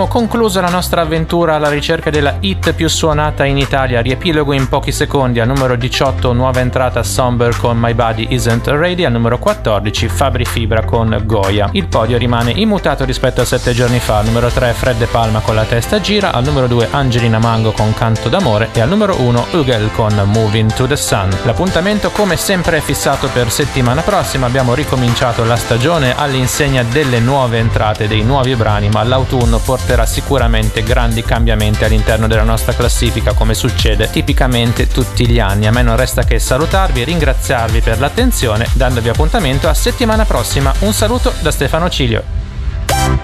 Conclusa la nostra avventura alla ricerca della hit più suonata in Italia, riepilogo in pochi secondi. Al numero 18 nuova entrata Somber con My Body Isn't Ready, al numero 14 Fabri Fibra con Goya. Il podio rimane immutato rispetto a 7 giorni fa. Al numero 3 Fred De Palma con La Testa Gira, al numero 2 Angelina Mango con Canto d'Amore e al numero 1 Ugel con Moving to the Sun. L'appuntamento come sempre è fissato per settimana prossima. Abbiamo ricominciato la stagione all'insegna delle nuove entrate, dei nuovi brani, ma l'autunno porterà sicuramente grandi cambiamenti all'interno della nostra classifica, come succede tipicamente tutti gli anni. A me non resta che salutarvi e ringraziarvi per l'attenzione, dandovi appuntamento a settimana prossima. Un saluto da Stefano Cilio.